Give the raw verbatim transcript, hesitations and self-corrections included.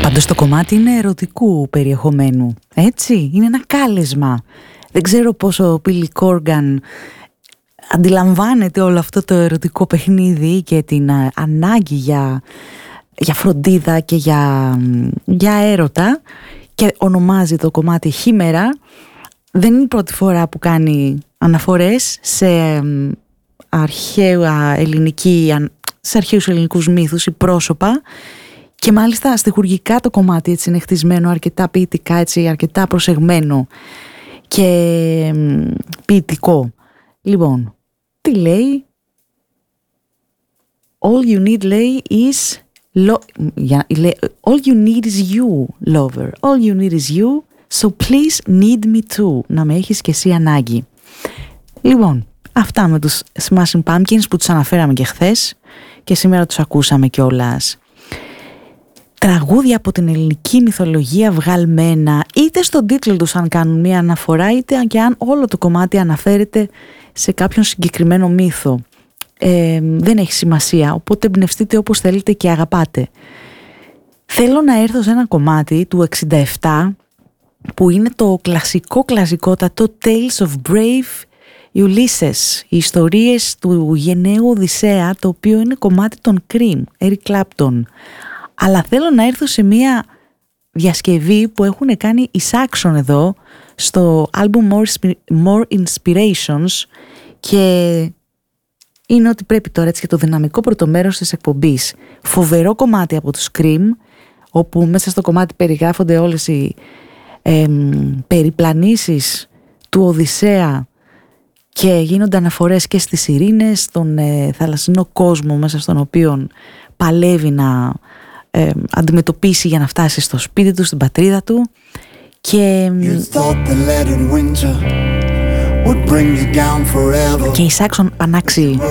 Πάντως το κομμάτι είναι ερωτικού περιεχομένου, έτσι, είναι ένα κάλεσμα. Δεν ξέρω πόσο ο Billy Corgan αντιλαμβάνεται όλο αυτό το ερωτικό παιχνίδι και την ανάγκη για, για φροντίδα και για, για έρωτα, και ονομάζει το κομμάτι Χήμερα. Δεν είναι η πρώτη φορά που κάνει αναφορές σε αρχαία ελληνική, σε αρχαίους ελληνικούς μύθους ή πρόσωπα, και μάλιστα στιχουργικά το κομμάτι έτσι είναι χτισμένο αρκετά ποιητικά, έτσι, αρκετά προσεγμένο και ποιητικό. Λοιπόν, τι λέει? All you need, λέει, is lo- yeah, all you need is you, lover. All you need is you, so please need me too. Να με έχεις και εσύ ανάγκη. Λοιπόν, αυτά με τους Smashing Pumpkins που τους αναφέραμε και χθες και σήμερα τους ακούσαμε κιόλας. Τραγούδια από την ελληνική μυθολογία βγαλμένα, είτε στον τίτλο τους αν κάνουν μία αναφορά, είτε και αν όλο το κομμάτι αναφέρεται σε κάποιον συγκεκριμένο μύθο. Ε, δεν έχει σημασία, οπότε εμπνευστείτε όπως θέλετε και αγαπάτε. Θέλω να έρθω σε ένα κομμάτι του εξήντα επτά που είναι το κλασικό κλασικότατο Tales of Brave Ulysses, οι ιστορίες του γενναίου Οδυσσέα, το οποίο είναι κομμάτι των Cream, Eric Clapton. Αλλά θέλω να έρθω σε μια διασκευή που έχουν κάνει οι Saxon εδώ στο album More, More Inspirations, και είναι ότι πρέπει τώρα έτσι και το δυναμικό πρώτο μέρος της εκπομπής. Φοβερό κομμάτι από τους Cream, όπου μέσα στο κομμάτι περιγράφονται όλες οι ε, περιπλανήσεις του Οδυσσέα και γίνονται αναφορές και στις ειρήνες, στον ε, θαλασσινό κόσμο μέσα στον οποίο παλεύει να ε, αντιμετωπίσει για να φτάσει στο σπίτι του, στην πατρίδα του. Και, και οι Saxon ανάξιοι